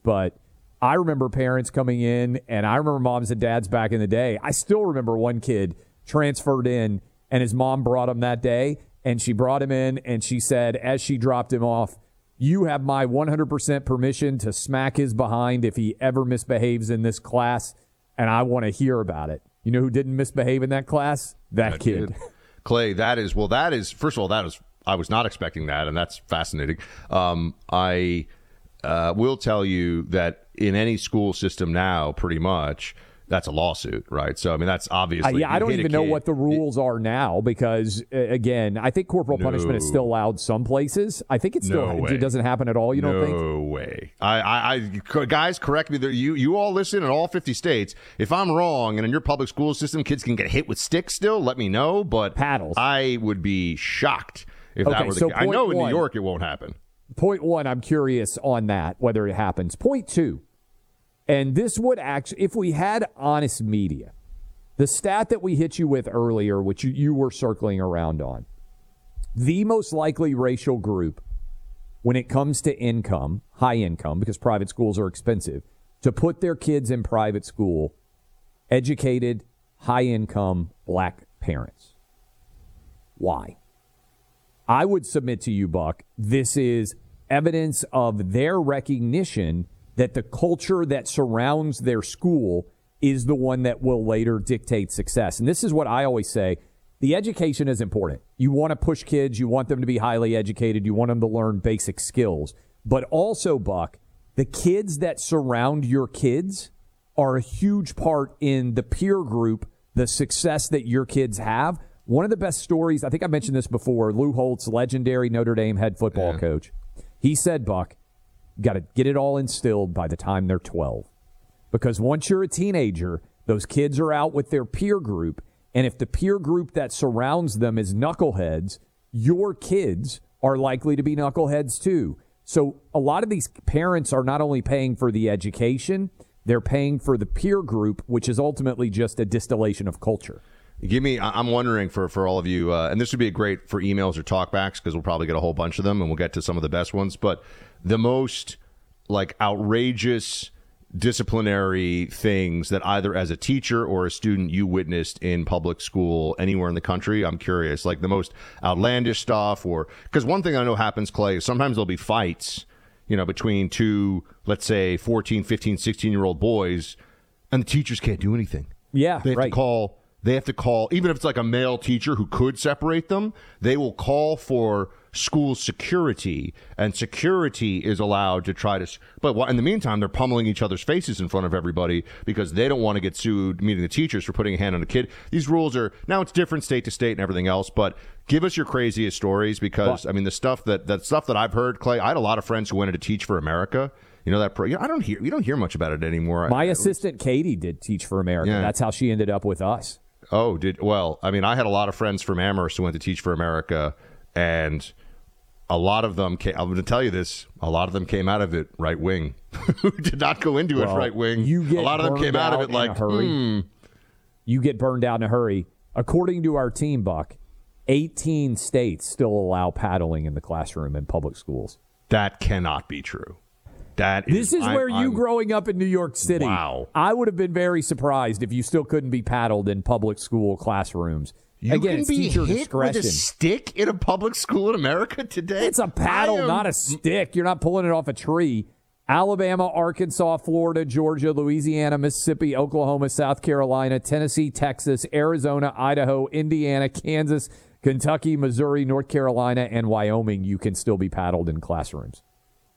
but I remember parents coming in, and I remember moms and dads back in the day. I still remember one kid transferred in, and his mom brought him that day, and she brought him in, and she said, as she dropped him off, you have my 100% permission to smack his behind if he ever misbehaves in this class, and I want to hear about it. You know who didn't misbehave in that class? That kid. Clay, first of all, I was not expecting that, and that's fascinating. I will tell you that in any school system now, pretty much, that's a lawsuit, right? So, I mean, that's obviously... I don't even know what the rules are now because, again, I think corporal punishment is still allowed some places. I think it doesn't happen at all, you don't think? No way. Guys, correct me. You all listen in all 50 states. If I'm wrong and in your public school system, kids can get hit with sticks still, let me know. But paddles. I would be shocked if that were the case. I know in New York it won't happen. Point one, I'm curious on that, whether it happens. Point two, and this would actually, if we had honest media, the stat that we hit you with earlier, which you were circling around on, the most likely racial group when it comes to income, high income, because private schools are expensive, to put their kids in private school, educated, high income, black parents. Why? I would submit to you, Buck, this is evidence of their recognition that the culture that surrounds their school is the one that will later dictate success. And this is what I always say. The education is important. You want to push kids. You want them to be highly educated. You want them to learn basic skills. But also, Buck, the kids that surround your kids are a huge part in the peer group, the success that your kids have. One of the best stories, I think I mentioned this before, Lou Holtz, legendary Notre Dame head football coach. He said, Buck, got to get it all instilled by the time they're 12. Because once you're a teenager, those kids are out with their peer group. And if the peer group that surrounds them is knuckleheads, your kids are likely to be knuckleheads too. So a lot of these parents are not only paying for the education, they're paying for the peer group, which is ultimately just a distillation of culture. I'm wondering for all of you, and this would be great for emails or talkbacks because we'll probably get a whole bunch of them and we'll get to some of the best ones. But the most outrageous disciplinary things that either as a teacher or a student you witnessed in public school anywhere in the country, I'm curious, like the most outlandish stuff, or because one thing I know happens, Clay, is sometimes there'll be fights, between two, let's say 14, 15, 16-year-old boys, and the teachers can't do anything. Yeah, They have to call, even if it's like a male teacher who could separate them, they will call for school security, and security is allowed to try to. But in the meantime, they're pummeling each other's faces in front of everybody because they don't want to get sued, meaning the teachers, for putting a hand on a kid. These rules are, now it's different state to state and everything else, but give us your craziest stories because, the stuff that I've heard, Clay, I had a lot of friends who wanted to teach for America. You don't hear much about it anymore. My assistant Katie did Teach for America. Yeah. That's how she ended up with us. Oh, I had a lot of friends from Amherst who went to Teach for America, and a lot of them I'm going to tell you this, a lot of them came out of it right wing. Who did not go into it right wing. A lot of them came out of it like, You get burned out in a hurry. According to our team, Buck, 18 states still allow paddling in the classroom in public schools. That cannot be true. This is where you growing up in New York City. Wow. I would have been very surprised if you still couldn't be paddled in public school classrooms. You can be hit with a stick in a public school in America today? It's a paddle, not a stick. You're not pulling it off a tree. Alabama, Arkansas, Florida, Georgia, Louisiana, Mississippi, Oklahoma, South Carolina, Tennessee, Texas, Arizona, Idaho, Indiana, Kansas, Kentucky, Missouri, North Carolina, and Wyoming, you can still be paddled in classrooms.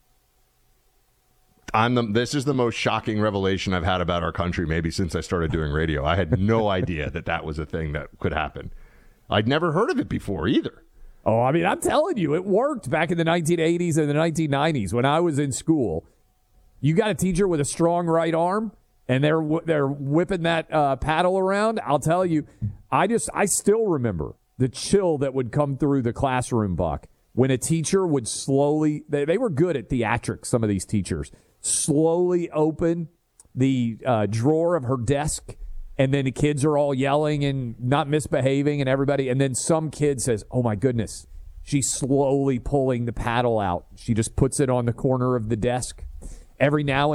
This is the most shocking revelation I've had about our country maybe since I started doing radio. I had no idea that was a thing that could happen. I'd never heard of it before either. Oh, I'm telling you, it worked back in the 1980s and the 1990s when I was in school. You got a teacher with a strong right arm, and they're whipping that paddle around. I'll tell you, I still remember the chill that would come through the classroom, Buck, when a teacher would slowly, they were good at theatrics, some of these teachers, slowly open the drawer of her desk, and then the kids are all yelling and not misbehaving and everybody, and then some kid says, oh my goodness, she's slowly pulling the paddle out. She just puts it on the corner of the desk. Every now and